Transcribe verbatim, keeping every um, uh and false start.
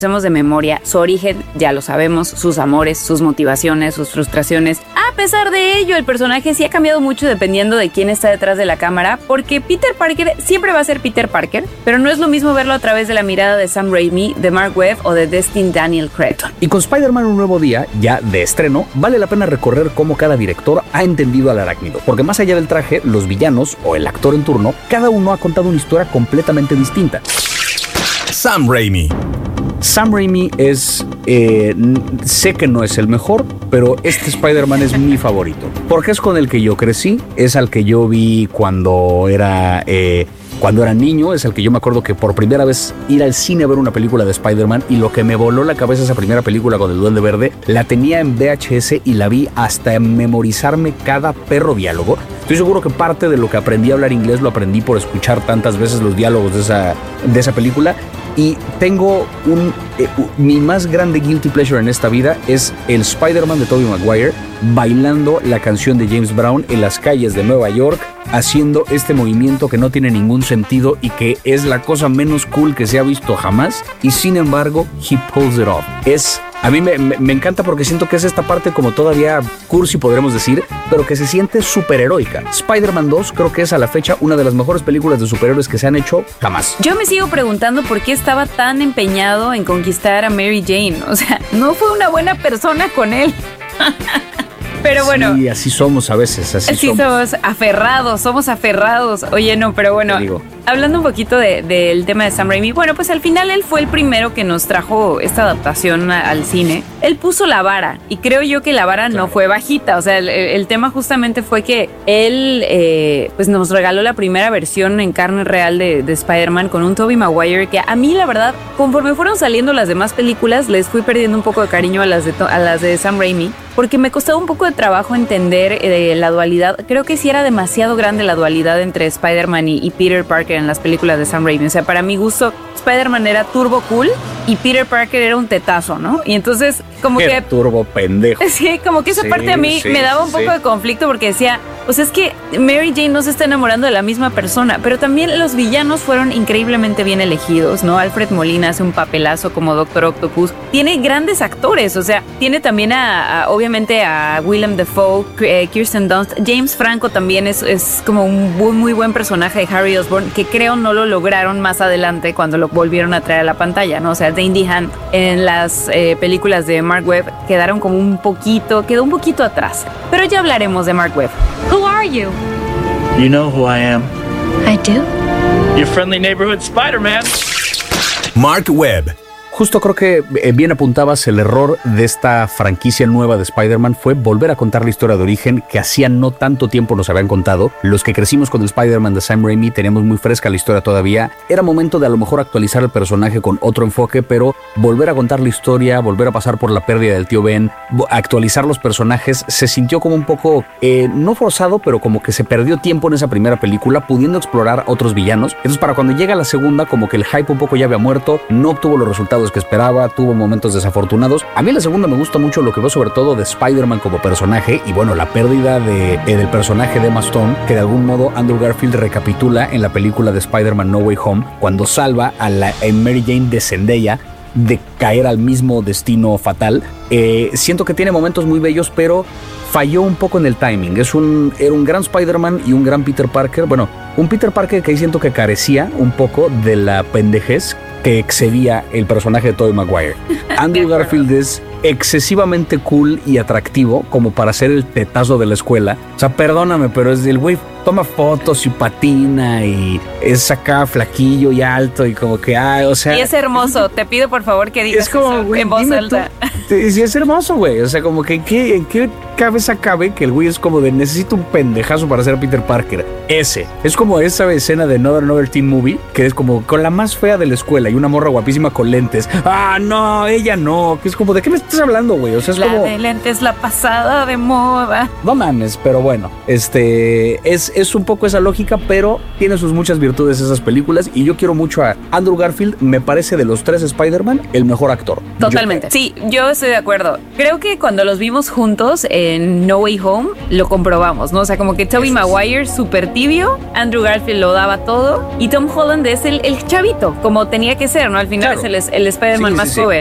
de memoria, su origen ya lo sabemos, sus amores, sus motivaciones, sus frustraciones. A pesar de ello, el personaje sí ha cambiado mucho dependiendo de quién está detrás de la cámara, porque Peter Parker siempre va a ser Peter Parker, pero no es lo mismo verlo a través de la mirada de Sam Raimi, de Mark Webb o de Destin Daniel Cretton. Y con Spider-Man Un Nuevo Día, ya de estreno, vale la pena recorrer cómo cada director ha entendido al arácnido, porque más allá del traje, los villanos o el actor en turno, cada uno ha contado una historia completamente distinta. Sam Raimi. Sam Raimi es, eh, sé que no es el mejor, pero este Spider-Man es mi favorito, porque es con el que yo crecí, es al que yo vi cuando era, eh, cuando era niño, es al que yo me acuerdo que por primera vez ir al cine a ver una película de Spider-Man, y lo que me voló la cabeza esa primera película con el Duende Verde, la tenía en V H S y la vi hasta memorizarme cada perro diálogo. Estoy seguro que parte de lo que aprendí a hablar inglés lo aprendí por escuchar tantas veces los diálogos de esa, de esa película. Y tengo un... Eh, mi más grande guilty pleasure en esta vida es el Spider-Man de Tobey Maguire bailando la canción de James Brown en las calles de Nueva York, haciendo este movimiento que no tiene ningún sentido y que es la cosa menos cool que se ha visto jamás. Y sin embargo, he pulls it off. Es... A mí me, me, me encanta porque siento que es esta parte como todavía cursi, podremos decir, pero que se siente superheroica. Spider-Man dos creo que es a la fecha una de las mejores películas de superhéroes que se han hecho jamás. Yo me sigo preguntando por qué estaba tan empeñado en conquistar a Mary Jane. O sea, no fue una buena persona con él. Pero bueno. Sí, así somos a veces, así, así somos. somos aferrados, somos aferrados. Oye, no, pero bueno, hablando un poquito de, del tema de Sam Raimi, bueno, pues al final él fue el primero que nos trajo esta adaptación a, al cine. Él puso la vara, y creo yo que la vara claro. no fue bajita. O sea, el, el tema justamente fue que él eh, pues nos regaló la primera versión en carne real de, de Spider-Man con un Tobey Maguire que a mí, la verdad, conforme fueron saliendo las demás películas, les fui perdiendo un poco de cariño a las de, a las de Sam Raimi, porque me costaba un poco de trabajo entender eh, la dualidad. Creo que sí era demasiado grande la dualidad entre Spider-Man y, y Peter Parker en las películas de Sam Raimi. O sea, para mi gusto, Spider-Man era turbo cool y Peter Parker era un tetazo, ¿no? Y entonces, como Qué que... turbo pendejo. Sí, como que esa sí, parte a mí sí, me daba un poco sí. de conflicto porque decía, pues es que Mary Jane no se está enamorando de la misma persona, pero también los villanos fueron increíblemente bien elegidos, ¿no? Alfred Molina hace un papelazo como Doctor Octopus. Tiene grandes actores, o sea, tiene también a, a obviamente a Willem Dafoe, eh, Kirsten Dunst. James Franco también es, es como un muy, muy buen personaje de Harry Osborn, que creo no lo lograron más adelante cuando lo volvieron a traer a la pantalla, ¿no? O sea, Dandy Han en las eh, películas de Mark Webb quedaron como un poquito, quedó un poquito atrás. Pero ya hablaremos de Mark Webb. Who are you? You know who I am. I do. Your friendly neighborhood Spider-Man. Mark Webb. Justo creo que eh, bien apuntabas, el error de esta franquicia nueva de Spider-Man fue volver a contar la historia de origen que hacía no tanto tiempo nos habían contado. Los que crecimos con el Spider-Man de Sam Raimi teníamos muy fresca la historia todavía. Era momento de a lo mejor actualizar el personaje con otro enfoque, pero volver a contar la historia, volver a pasar por la pérdida del tío Ben, actualizar los personajes, se sintió como un poco, eh, no forzado, pero como que se perdió tiempo en esa primera película, pudiendo explorar otros villanos. Entonces para cuando llega la segunda, como que el hype un poco ya había muerto, no obtuvo los resultados que esperaba, tuvo momentos desafortunados. A mí la segunda me gusta mucho lo que veo sobre todo de Spider-Man como personaje y bueno, la pérdida de, eh, del personaje de Emma Stone, que de algún modo Andrew Garfield recapitula en la película de Spider-Man No Way Home, cuando salva a la a Mary Jane de Zendaya de caer al mismo destino fatal. Eh, siento que tiene momentos muy bellos, pero falló un poco en el timing. Es un, era un gran Spider-Man y un gran Peter Parker. Bueno, un Peter Parker que ahí siento que carecía un poco de la pendejez que excedía el personaje de Tobey Maguire. Andrew Garfield es excesivamente cool y atractivo como para ser el tetazo de la escuela. O sea, perdóname, pero es del güey toma fotos y patina y es acá flaquillo y alto y como que, ay, o sea... Y es hermoso, te pido por favor que digas es como, eso güey, en voz alta. Sí, es hermoso, güey, o sea, como que ¿en qué, en qué cabeza cabe que el güey es como de necesito un pendejazo para ser Peter Parker? Ese, es como esa escena de Another Another Teen Movie, que es como con la más fea de la escuela y una morra guapísima con lentes. Ah, no, ella no, que es como, ¿de qué me estás hablando, güey? O sea, es la como... de lentes, la pasada de moda. No mames, pero bueno, este, es, es un poco esa lógica, pero tiene sus muchas virtudes esas películas y yo quiero mucho a Andrew Garfield, me parece de los tres Spider-Man el mejor actor. Totalmente. Yo... Sí, yo estoy de acuerdo. Creo que cuando los vimos juntos, eh, en No Way Home lo comprobamos, ¿no? O sea, como que Tobey Maguire súper tibio, Andrew Garfield lo daba todo y Tom Holland es el, el chavito, como tenía que ser, ¿no? Al final Claro. es el, el Spider-Man Sí, más sí, sí. joven.